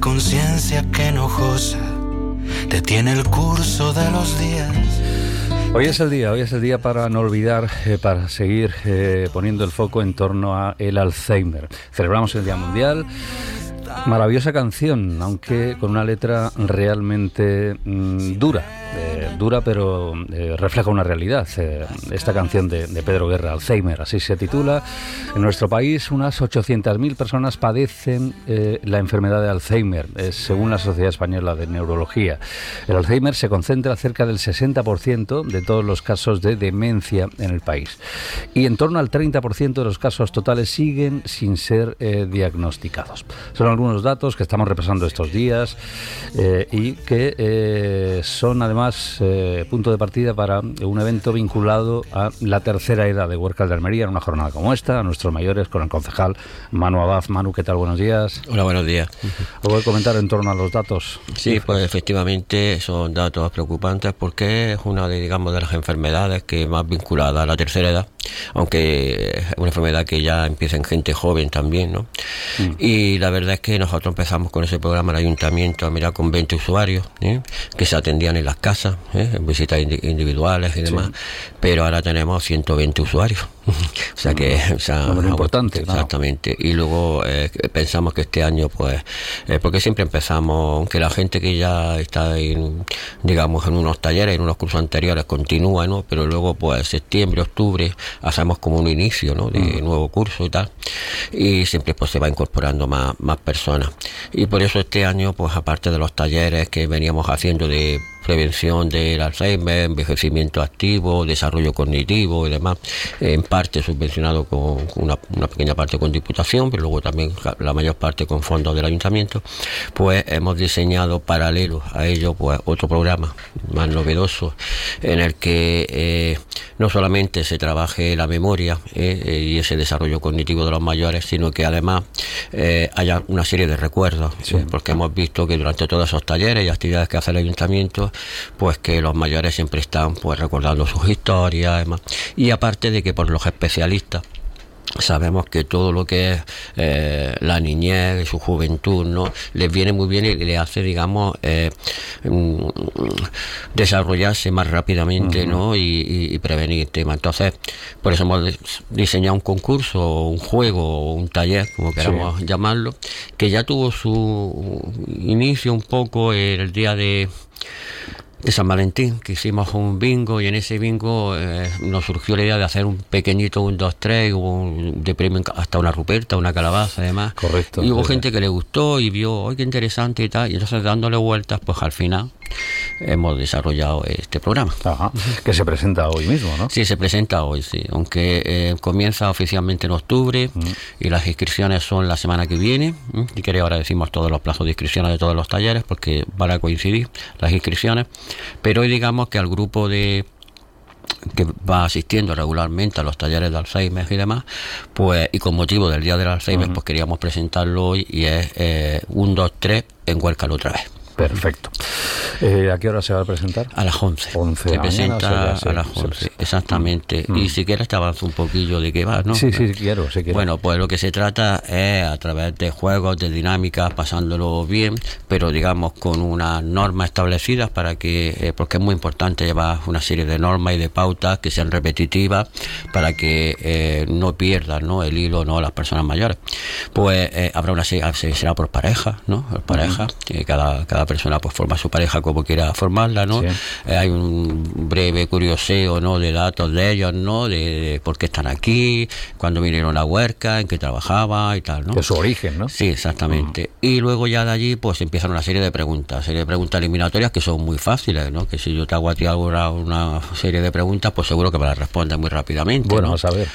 conciencia que enojosa detiene el curso de los días. Hoy es el día para no olvidar, para seguir poniendo el foco en torno a el Alzheimer. Celebramos el Día Mundial. Maravillosa canción, aunque con una letra realmente dura, pero refleja una realidad. Esta canción de Pedro Guerra, Alzheimer, así se titula. En nuestro país, unas 800.000 personas padecen la enfermedad de Alzheimer, según la Sociedad Española de Neurología. El Alzheimer se concentra cerca del 60% de todos los casos de demencia en el país. Y en torno al 30% de los casos totales siguen sin ser diagnosticados. Son algunos datos que estamos repasando estos días y que son además punto de partida para un evento vinculado a la tercera edad de Huércal de Almería en una jornada como esta, a nuestros mayores, con el concejal Manu Abad. Manu, ¿qué tal? Buenos días. Hola, buenos días. ¿Os voy a comentar en torno a los datos? Sí, pues efectivamente son datos preocupantes porque es una de las enfermedades que más vinculada a la tercera edad, aunque es una enfermedad que ya empieza en gente joven también, ¿no? Y la verdad es que nosotros empezamos con ese programa en el ayuntamiento, con 20 usuarios que se atendían en las casas, en visitas individuales y demás, pero ahora tenemos 120 usuarios. O sea que muy importante, exactamente. Y luego pensamos que este año, pues, porque siempre empezamos, aunque la gente que ya está en unos talleres, en unos cursos anteriores, continúa, ¿no? Pero luego, pues, septiembre, octubre, hacemos como un inicio, ¿no? De nuevo curso y tal. Y siempre, pues, se va incorporando más personas. Y por eso este año, pues, aparte de los talleres que veníamos haciendo de prevención del Alzheimer, envejecimiento activo, desarrollo cognitivo y demás, en parte subvencionado con una pequeña parte con Diputación, pero luego también la mayor parte con fondos del Ayuntamiento, pues hemos diseñado paralelo a ello, pues, otro programa más novedoso en el que no solamente se trabaje la memoria y ese desarrollo cognitivo de los mayores, sino que además haya una serie de recuerdos, porque hemos visto que durante todos esos talleres y actividades que hace el Ayuntamiento, pues que los mayores siempre están, pues, recordando sus historias, además. Y aparte de que por los especialistas sabemos que todo lo que es la niñez, su juventud, ¿no?, les viene muy bien y le hace, desarrollarse más rápidamente, ¿no?, y prevenir temas. Entonces, por eso hemos diseñado un concurso, un juego, un taller, como queramos llamarlo, que ya tuvo su inicio un poco el día de San Valentín, que hicimos un bingo, y en ese bingo nos surgió la idea de hacer un pequeñito 1, 2, 3, hubo de premio hasta una ruperta, una calabaza, además. Correcto. Y hubo gente que le gustó y vio, ¡ay, qué interesante! Y tal, y entonces, dándole vueltas, pues al final hemos desarrollado este programa. Ajá. Que se presenta hoy mismo, ¿no? Sí, se presenta hoy, sí, aunque comienza oficialmente en octubre y las inscripciones son la semana que viene. Y que ahora decimos todos los plazos de inscripciones de todos los talleres porque van a coincidir las inscripciones, pero hoy digamos que al grupo que va asistiendo regularmente a los talleres de Alzheimer y demás, pues, y con motivo del Día del Alzheimer, pues queríamos presentarlo hoy, y es 1, 2, 3 en Huércal otra vez. Perfecto. ¿A qué hora se va a presentar? A las 11. 11 se presenta a las 11, exactamente. Y si quieres te avanzo un poquillo de qué va, ¿no? Sí, quiero. Bueno, pues lo que se trata es, a través de juegos, de dinámicas, pasándolo bien, pero digamos con unas normas establecidas para que, porque es muy importante llevar una serie de normas y de pautas que sean repetitivas para que no pierdan, ¿no?, el hilo, ¿no?, las personas mayores. Pues habrá una serie, será por pareja, ¿no? Por pareja, que cada persona, pues, forma su pareja como quiera formarla, ¿no? Hay un breve curioseo, ¿no?, de datos de ellos, ¿no?, de por qué están aquí, cuándo vinieron a Huércal, en qué trabajaba y tal, ¿no? De su origen, ¿no? Sí, exactamente. Y luego ya de allí, pues, empiezan una serie de preguntas eliminatorias que son muy fáciles, ¿no? Que si yo te hago a ti ahora una serie de preguntas, pues seguro que me las respondes muy rápidamente. Bueno, ¿no? a saber.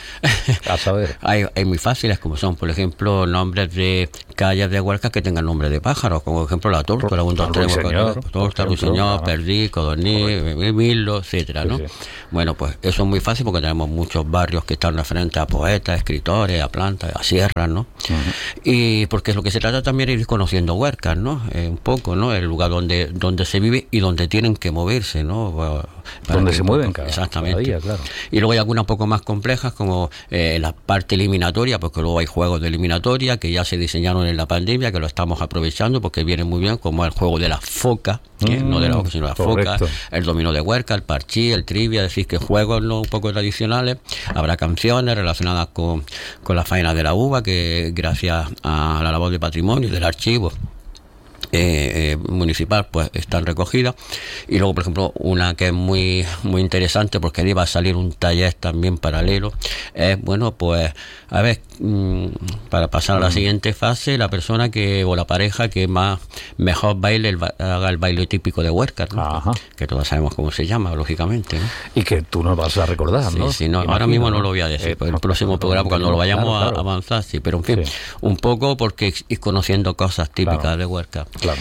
Hay muy fáciles, como son, por ejemplo, nombres de calles de Huércal que tengan nombre de pájaros, como por ejemplo la Tórtola, Torta, Ruiseñor, Perdí, Codorní, Milo, etcétera, ¿no? Sí. Bueno, pues eso es muy fácil porque tenemos muchos barrios que están referentes a poetas, escritores, a plantas, a sierras, ¿no? Y porque lo que se trata también es ir conociendo Huércal, ¿no? Un poco, ¿no? El lugar donde se vive y donde tienen que moverse, ¿no? donde se mueven cada día, claro. Y luego hay algunas un poco más complejas, como la parte eliminatoria, porque luego hay juegos de eliminatoria que ya se diseñaron en la pandemia, que lo estamos aprovechando porque vienen muy bien, como el juego de la foca, no de la foca, sino de la foca, el dominó de Huerca, el parchí, el trivia, es decir, que juegos no un poco tradicionales. Habrá canciones relacionadas con la faena de la uva, que gracias a la labor de patrimonio y del archivo municipal pues están recogidas. Y luego, por ejemplo, una que es muy muy interesante, porque ahí va a salir un taller también paralelo, es bueno, pues a ver, para pasar a la siguiente fase, la persona o la pareja que mejor baile haga el baile típico de Huerca, ¿no? Que todos sabemos cómo se llama, lógicamente, ¿no? Y que tú nos vas a recordar, ¿no? Sí, no, ahora mismo no lo voy a decir, pues el próximo programa, cuando lo vayamos a avanzar, sí, pero en fin, un poco porque ir conociendo cosas típicas de Huerca. Claro.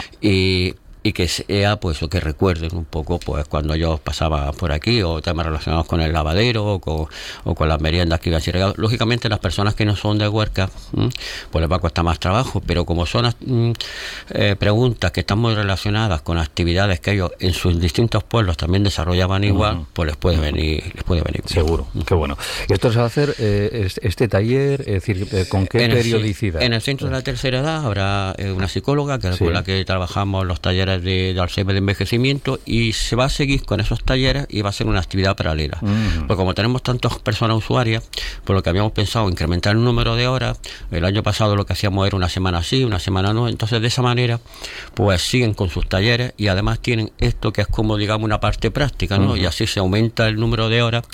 Y que sea, pues, o que recuerden un poco, pues, cuando yo pasaba por aquí, o temas relacionados con el lavadero, o con las meriendas que iban a ser regados. Lógicamente, las personas que no son de Huerca, pues les va a costar más trabajo, pero como son preguntas que están muy relacionadas con actividades que ellos en sus distintos pueblos también desarrollaban igual, pues les puede venir bien. Seguro, qué bueno. ¿Y esto se va a hacer, este taller, es decir, con qué periodicidad? En el Centro de la Tercera Edad habrá una psicóloga con la que trabajamos los talleres de Alzheimer de envejecimiento, y se va a seguir con esos talleres y va a ser una actividad paralela. Porque como tenemos tantas personas usuarias, por lo que habíamos pensado incrementar el número de horas, el año pasado lo que hacíamos era una semana sí, una semana no, entonces de esa manera pues siguen con sus talleres y además tienen esto que es como, digamos, una parte práctica, ¿no? Y así se aumenta el número de horas,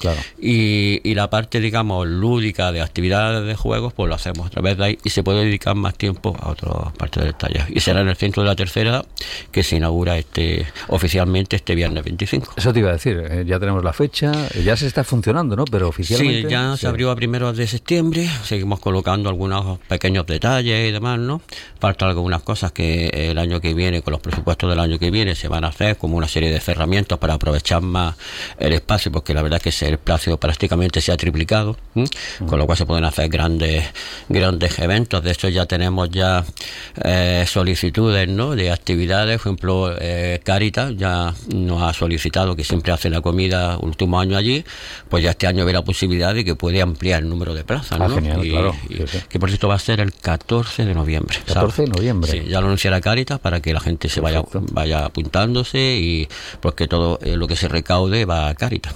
y la parte, digamos, lúdica de actividades de juegos, pues lo hacemos a través de ahí y se puede dedicar más tiempo a otras partes del taller. Y será en el Centro de la Tercera Edad, que se inaugura oficialmente este viernes 25. Eso te iba a decir, ya tenemos la fecha, ya se está funcionando, ¿no? Pero oficialmente... Sí, ya se abrió a primeros de septiembre, seguimos colocando algunos pequeños detalles y demás, ¿no? Faltan algunas cosas que el año que viene, con los presupuestos del año que viene, se van a hacer, como una serie de cerramientos para aprovechar más el espacio, porque la verdad es que el espacio prácticamente se ha triplicado, con lo cual se pueden hacer grandes eventos. De hecho, ya tenemos solicitudes, ¿no? De actividades. Por ejemplo, Cáritas ya nos ha solicitado, que siempre hace la comida último año allí, pues ya este año ve la posibilidad de que puede ampliar el número de plazas, ¿no? Genial, claro. Que por cierto va a ser el 14 de noviembre. 14 de noviembre. Sí, ya lo anunciará Cáritas para que la gente se vaya apuntándose, y porque todo lo que se recaude va a Cáritas.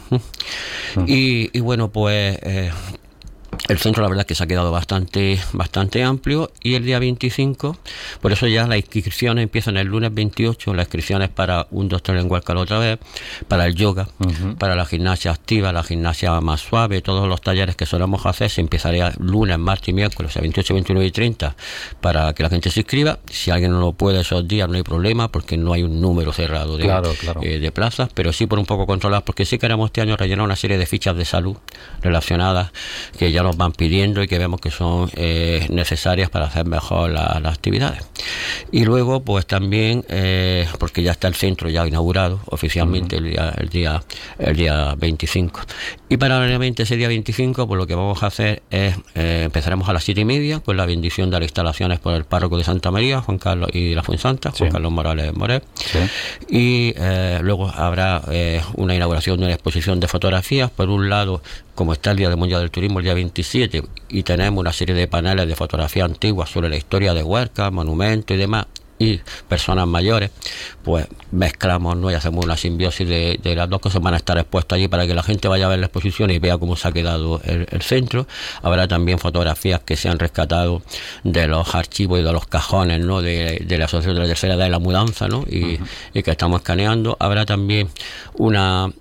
Y bueno, pues... el centro, la verdad, es que se ha quedado bastante amplio, y el día 25, por eso ya las inscripciones empiezan el lunes 28, las inscripciones para un doctor en Huerca otra vez, para el yoga, para la gimnasia activa, la gimnasia más suave, todos los talleres que solemos hacer se empezaría lunes, martes y miércoles, a 28, 29 y 30, para que la gente se inscriba. Si alguien no lo puede esos días, no hay problema, porque no hay un número cerrado de plazas, pero sí por un poco controladas, porque sí queremos este año rellenar una serie de fichas de salud relacionadas, que ya nos van pidiendo y que vemos que son necesarias para hacer mejor las actividades. Y luego, pues también, porque ya está el centro ya inaugurado oficialmente el día 25. Y paralelamente ese día 25, pues lo que vamos a hacer es, empezaremos a las 7:30 con la bendición de las instalaciones por el párroco de Santa María, Juan Carlos, y la Fuensanta, Juan Carlos Morales Moret. Y luego habrá una inauguración de una exposición de fotografías. Por un lado, como está el Día Mundial del Turismo, el día 27, y tenemos una serie de paneles de fotografía antiguas sobre la historia de Huerca, monumentos y demás, y personas mayores, pues mezclamos, ¿no? Y hacemos una simbiosis de las dos cosas. Van a estar expuestas allí para que la gente vaya a ver la exposición y vea cómo se ha quedado el centro. Habrá también fotografías que se han rescatado de los archivos y de los cajones, ¿no? de la Asociación de la Tercera Edad de la Mudanza, ¿no? Y que estamos escaneando. Habrá también una...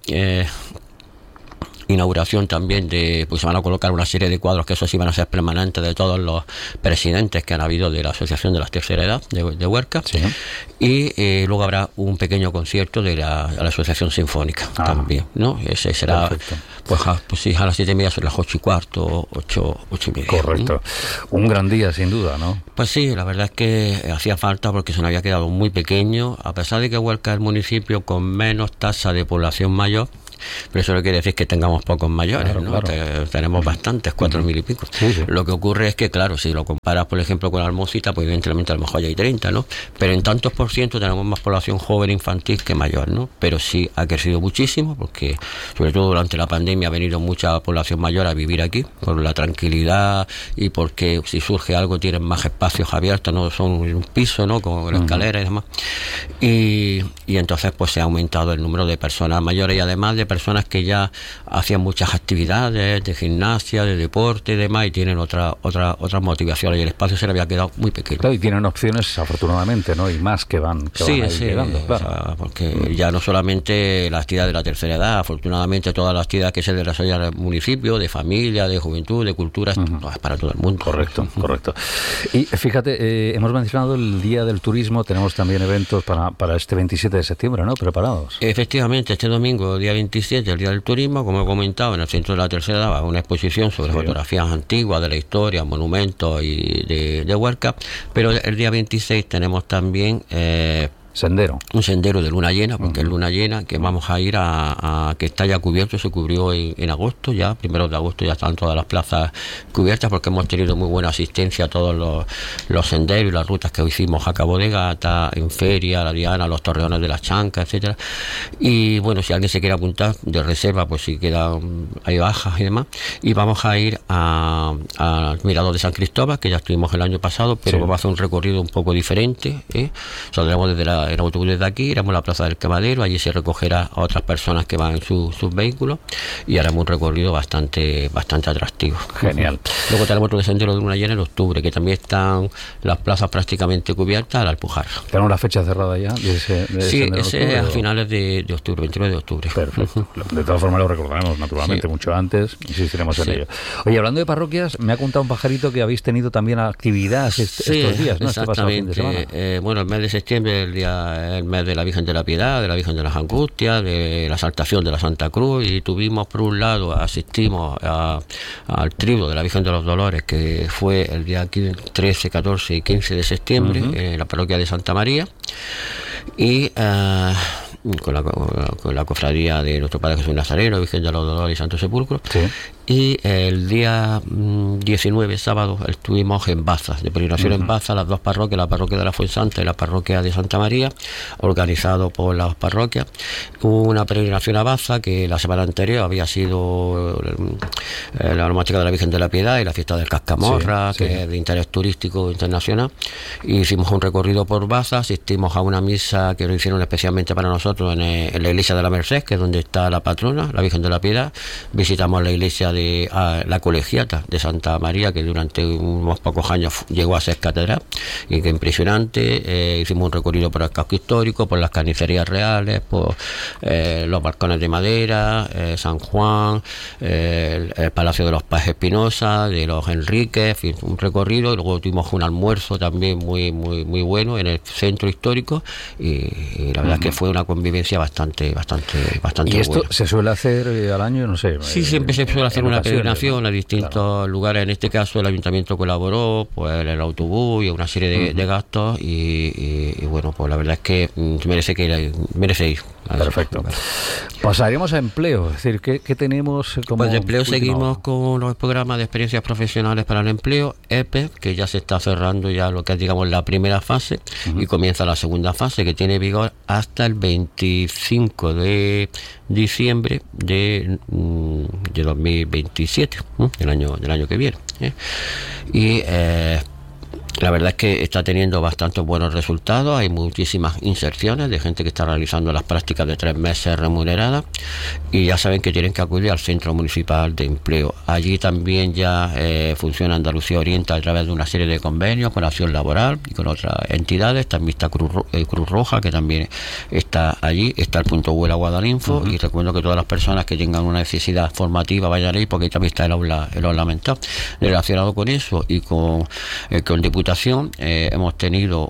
inauguración también pues se van a colocar una serie de cuadros, que eso sí van a ser permanentes, de todos los presidentes que han habido de la Asociación de la Tercera Edad de Huerca. Y luego habrá un pequeño concierto de la Asociación Sinfónica también, ¿no? Ese será pues sí, a las 7:30, son las 8:15, 8:30. Correcto. Un gran día, sin duda, ¿no? Pues sí, la verdad es que hacía falta, porque se nos había quedado muy pequeño, a pesar de que Huerca es el municipio con menos tasa de población mayor. pero eso no quiere decir que tengamos pocos mayores, claro, ¿no? Claro. Tenemos bastantes, 4.000 y pico. Sí, sí. Lo que ocurre es que, claro, si lo comparas, por ejemplo, con Almocita, pues evidentemente a lo mejor ya hay 30, ¿no? Pero en tantos por ciento tenemos más población joven infantil que mayor, ¿no? Pero sí ha crecido muchísimo, porque sobre todo durante la pandemia ha venido mucha población mayor a vivir aquí, por la tranquilidad y porque si surge algo tienen más espacios abiertos, no son un piso, ¿no? Con escaleras y demás. Y entonces pues se ha aumentado el número de personas mayores y además de personas que ya hacían muchas actividades de gimnasia, de deporte y demás, y tienen otras motivaciones, y el espacio se le había quedado muy pequeño. Claro, y tienen opciones, afortunadamente, ¿no? Y más que van Sí, ahí llegando, claro. o sea, porque ya no solamente la actividad de la tercera edad, afortunadamente todas las actividades que se desarrollan en el municipio, de familia, de juventud, de cultura, es para todo el mundo. Correcto. Y fíjate, hemos mencionado el Día del Turismo, tenemos también eventos para este 27 de septiembre, ¿no? Preparados. Efectivamente, este domingo, día 27, el Día del Turismo, como he comentado, en el Centro de la Tercera Edad va una exposición sobre fotografías antiguas de la historia, monumentos y de Huerca, pero el día 26 tenemos también Sendero. un sendero de luna llena, porque es luna llena, que vamos a ir a que está ya cubierto, se cubrió en agosto, ya, primeros de agosto ya están todas las plazas cubiertas, porque hemos tenido muy buena asistencia a todos los senderos y las rutas que hicimos a Cabo de Gata, en Feria, la Diana, los Torreones de las Chancas, etcétera. Y bueno, si alguien se quiere apuntar de reserva, pues si quedan, hay bajas y demás, y vamos a ir al Mirador de San Cristóbal, que ya estuvimos el año pasado, pero vamos a hacer un recorrido un poco diferente, saldremos desde el autobús desde aquí, iremos a la Plaza del Quemadero, allí se recogerá a otras personas que van en sus vehículos y haremos un recorrido bastante atractivo. Genial. Luego tenemos otro sendero de luna llena en octubre, que también están las plazas prácticamente cubiertas, al Alpujarra. ¿Tenemos la fecha cerrada ya? Sí, ese es a finales de octubre, 29 de octubre. Perfecto. De todas formas lo recordaremos naturalmente mucho antes, insistiremos en ello. Oye, hablando de parroquias, me ha contado un pajarito que habéis tenido también actividad estos días, ¿no? Exactamente. Este pasado fin de semana. Bueno, el mes de septiembre, el mes de la Virgen de la Piedad, de la Virgen de las Angustias, de la Exaltación de la Santa Cruz, y tuvimos, por un lado, asistimos al triduo de la Virgen de los Dolores, que fue el día 13, 14 y 15 de septiembre, en la parroquia de Santa María, y con la cofradía de nuestro Padre Jesús Nazareno, Virgen de los Dolores y Santo Sepulcro. Sí. Y el día 19, sábado, estuvimos en Baza, de peregrinación en Baza, las dos parroquias, la parroquia de la Fuensanta y la parroquia de Santa María, organizado por las parroquias. Hubo una peregrinación a Baza, que la semana anterior había sido la aromática de la Virgen de la Piedad y la fiesta del Cascamorra, que es de interés turístico internacional. Y hicimos un recorrido por Baza, asistimos a una misa que lo hicieron especialmente para nosotros en la iglesia de la Merced, que es donde está la patrona, la Virgen de la Piedad. Visitamos la iglesia de la Colegiata de Santa María, que durante unos pocos años llegó a ser catedral, y que impresionante. Hicimos un recorrido por el casco histórico, por las carnicerías reales, por los balcones de madera, San Juan, el Palacio de los Páez Espinosa, de los Enríquez, en fin, un recorrido. Y luego tuvimos un almuerzo también muy bueno en el centro histórico, y la verdad es que fue una convivencia bastante ¿Y esto buena. se suele hacer al año? No sé. Sí, siempre se suele hacer una peregrinación a distintos lugares. En este caso el ayuntamiento colaboró, pues el autobús y una serie de gastos, y bueno, pues la verdad es que merece ir. Perfecto. Pasaremos a empleo, es decir, ¿qué tenemos como Pues de empleo última seguimos hora? con los programas de experiencias profesionales para el empleo, EPE, que ya se está cerrando ya lo que es, digamos, la primera fase, y comienza la segunda fase, que tiene vigor hasta el 25 de diciembre de 2027, del año que viene. Y la verdad es que está teniendo bastantes buenos resultados. Hay muchísimas inserciones de gente que está realizando las prácticas de 3 meses remuneradas, y ya saben que tienen que acudir al Centro Municipal de Empleo. Allí también ya funciona Andalucía Orienta a través de una serie de convenios con Acción Laboral y con otras entidades. También está Cruz Roja, que también está allí. Está el punto web Guadalinfo, y recuerdo que todas las personas que tengan una necesidad formativa vayan ahí, porque también está el aula mental. Relacionado con eso y con Diputación, hemos tenido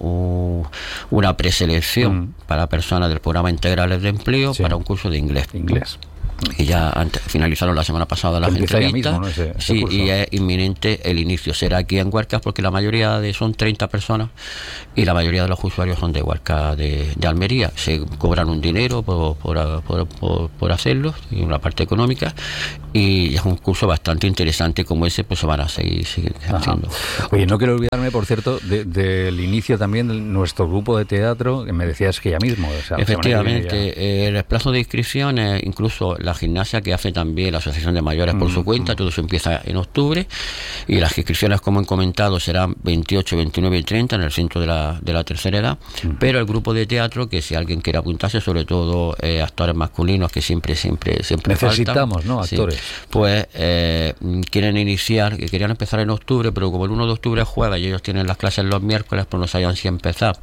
una preselección para personas del programa Integrales de Empleo, para un curso de inglés. Y ya finalizaron la semana pasada las entrevistas. Mismo, ¿no? ese sí, curso. Y es inminente el inicio. Será aquí en Huercas porque la mayoría son 30 personas y la mayoría de los usuarios son de Huercas de Almería. Se cobran un dinero por hacerlo, y una parte económica, y es un curso bastante interesante como ese, pues se van a seguir haciendo. Oye, no quiero olvidarme, por cierto, del inicio también de nuestro grupo de teatro, que me decías que ya mismo. O sea, efectivamente, el plazo de inscripciones, incluso la gimnasia que hace también la Asociación de Mayores por su cuenta, todo eso empieza en octubre, y las inscripciones, como he comentado, serán 28, 29 y 30 en el centro de la tercera edad, pero el grupo de teatro, que si alguien quiere apuntarse, sobre todo actores masculinos, que siempre necesitamos, faltan, ¿no? Actores. Sí, pues quieren iniciar, que querían empezar en octubre, pero como el 1 de octubre es jueves y ellos tienen las clases los miércoles, pues no sabían si empezar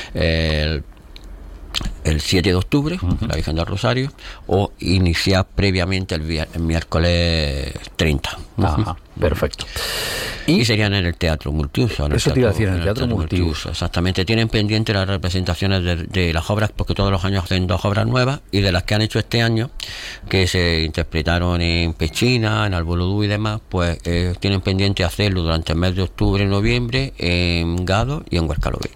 el 7 de octubre, la Virgen del Rosario, o iniciar previamente el miércoles 30. Ajá, perfecto. Y serían en el Teatro Multiuso. Eso te iba a decir, en el Teatro Multiuso. Exactamente. Tienen pendiente las representaciones de las obras, porque todos los años hacen 2 obras nuevas, y de las que han hecho este año, que se interpretaron en Pechina, en Alboludú y demás, pues tienen pendiente hacerlo durante el mes de octubre y noviembre en Gado y en Huercalobe.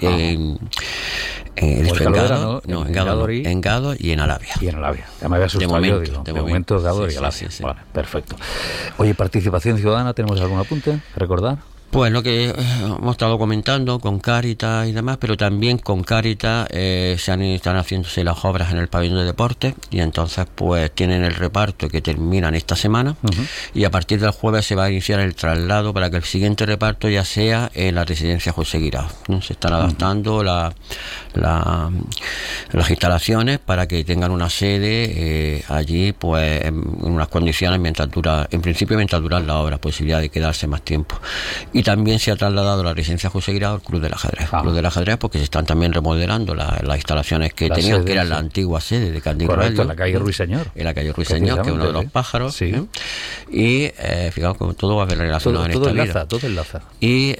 En Gado y en Alavia. Y en Alavia. Ya me había asustado yo, digo. De momento Gado y Alavia. Sí. Vale, perfecto. Oye, participación ciudadana, ¿tenemos algún apunte? ¿Recordar? Pues lo que hemos estado comentando con Cáritas y demás, pero también con Cáritas están haciéndose las obras en el pabellón de deportes, y entonces pues tienen el reparto que terminan esta semana, y a partir del jueves se va a iniciar el traslado para que el siguiente reparto ya sea en la residencia José Guirao, ¿no? Se están adaptando las instalaciones para que tengan una sede allí, pues en unas condiciones mientras dura la obra, posibilidad de quedarse más tiempo. Y también se ha trasladado la residencia José Guirao al Club del Ajedrez. Club del Ajedrez, porque se están también remodelando las instalaciones que tenían, que era la antigua sede de Candil Radio. En la calle Ruiseñor. En la calle Ruiseñor, que es uno de los pájaros. Sí. Y fijaos que todo va a ver relacionado en esta vida. Todo enlaza. Y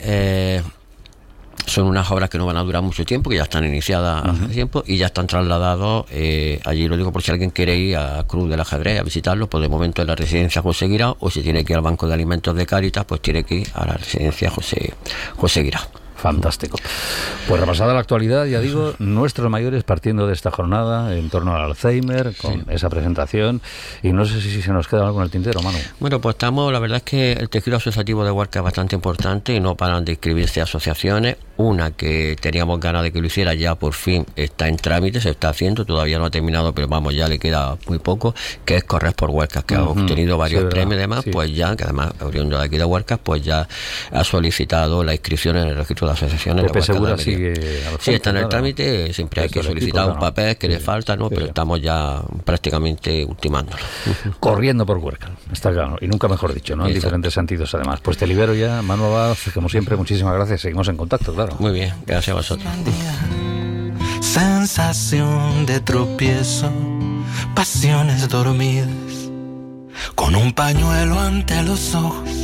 son unas obras que no van a durar mucho tiempo, que ya están iniciadas hace tiempo, y ya están trasladados allí. Lo digo por si alguien quiere ir al Club del Ajedrez a visitarlo, pues de momento en la residencia José Guirao, o si tiene que ir al Banco de Alimentos de Cáritas, pues tiene que ir a la residencia José Guirao. Fantástico. Pues repasada la actualidad, ya digo, nuestros mayores partiendo de esta jornada en torno al Alzheimer, con esa presentación, y no sé si se nos queda algo en el tintero, Manu. Bueno, pues la verdad es que el tejido asociativo de Huercas es bastante importante y no paran de inscribirse asociaciones. Una que teníamos ganas de que lo hiciera, ya por fin está en trámite, se está haciendo, todavía no ha terminado, pero vamos, ya le queda muy poco, que es Correr por Huercas, que ha obtenido varios premios y demás, pues ya, que además, oriundo de aquí de Huercas, pues ya ha solicitado la inscripción en el registro de asociaciones de Huercas de Almería. Sí, está en el trámite, siempre hay que solicitar un papel que le falta, ¿no? Pero estamos ya prácticamente ultimándolo. Corriendo por Huercas, está claro, y nunca mejor dicho, ¿no? En diferentes sentidos además. Pues te libero ya, Manu Abad, como siempre, muchísimas gracias, seguimos en contacto, claro. Muy bien, gracias a vosotros. Sensación de tropiezo, pasiones dormidas, con un pañuelo ante los ojos